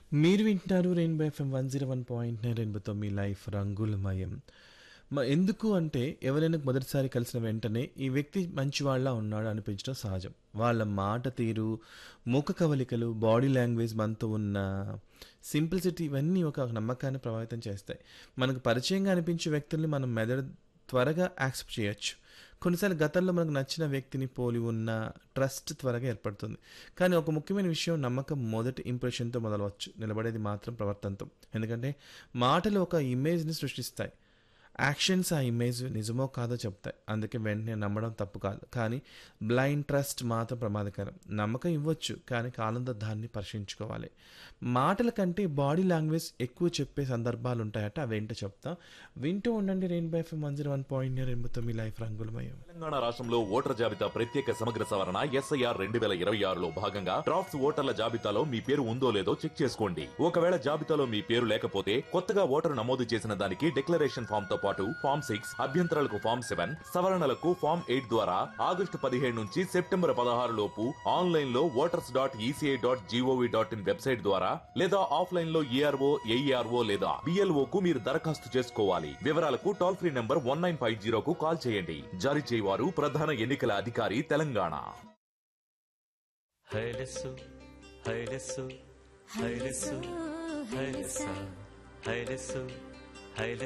మీరు వింటున్నారు rainbow FM 101.9 రెయిన్బోతో మీ లైఫ్ రంగులమయం. ఎందుకు అంటే ఎవరైనా మొదటిసారి కలిసిన వెంటనే ఈ వ్యక్తి మంచివాళ్ళ ఉన్నాడు అనిపించడం సహజం. వాళ్ళ మాట తీరు, ముఖ కవలికలు, బాడీ లాంగ్వేజ్, మనతో ఉన్న సింప్లిసిటీ ఇవన్నీ ఒక నమ్మకాన్ని ప్రభావితం చేస్తాయి. మనకు పరిచయంగా అనిపించే వ్యక్తుల్ని మనం మెదడు త్వరగా యాక్సెప్ట్ చేయొచ్చు. కొన్నిసార్లు గతంలో మనకు నచ్చిన వ్యక్తిని పోలి ఉన్న ట్రస్ట్ త్వరగా ఏర్పడుతుంది. కానీ ఒక ముఖ్యమైన విషయం, నమ్మకం మొదటి ఇంప్రెషన్తో మొదలవచ్చు, నిలబడేది మాత్రం ప్రవర్తనతో. ఎందుకంటే మాటలు ఒక ఇమేజ్ని సృష్టిస్తాయి, యాక్షన్స్ ఆ ఇమేజ్ నిజమో కాదో చెప్తాయి. అందుకే వెంటనే నమ్మడం తప్పు కాదు, కానీ బ్లైండ్ ట్రస్ట్ మాత్రం ప్రమాదకరం. నమ్మకం ఇవ్వచ్చు, కానీ కాలంతో దాన్ని పరిశీలించుకోవాలి. మాటల కంటే బాడీ లాంగ్వేజ్ ఎక్కువ చెప్పే సందర్భాలు ఉంటాయట. అవేంటో చెప్తా, వింటూ ఉండండి. రెయిన్బో ఎఫ్ఎం 101.9 రెయిన్బోతో మీ లైఫ్ రంగులమయం. తెలంగాణ రాష్ట్రంలో ఓటర్ జాబితా ప్రత్యేక సమగ్ర సవరణ ఎస్ఐఆర్ 2026లో భాగంగా డ్రాఫ్ట్స్ ఓటర్ల జాబితాలో మీ పేరు ఉందో లేదో చెక్ చేసుకోండి. ఒకవేళ జాబితాలో మీ పేరు లేకపోతే కొత్తగా ఓటరు నమోదు చేసిన దానికి డిక్లరేషన్ ఫామ్ తో పాటు ఫామ్ 6, అభ్యంతరాలకు ఫామ్ 7, సవరణలకు ఫామ్ 8 ద్వారా ఆగస్టు 17 నుంచి సెప్టెంబర్ 16 లోపు ఆన్లైన్ లో voters.eci.gov.in వెబ్సైట్ ద్వారా లేదా ఆఫ్లైన్ లో ఏఆర్ఓ, ఏఈఆర్ఓ లేదా బిఎల్ఓ కు మీరు దరఖాస్తు చేసుకోవాలి. వివరాలకు టోల్ ఫ్రీ నంబర్ 1950 కు కాల్ చేయండి. జారీ చేయవారు ప్రధాన ఎన్నికల అధికారి, తెలంగాణ. హైలెస్సు హైలెస్సు హైలెస్సు హైలెస్సా హైలెస్సు హైలెస్సు